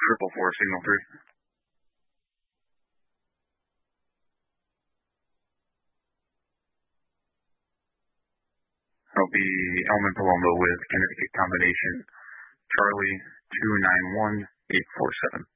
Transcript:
Triple four, signal 3. That'll be Elman Palumbo with Connecticut combination Charlie 291847.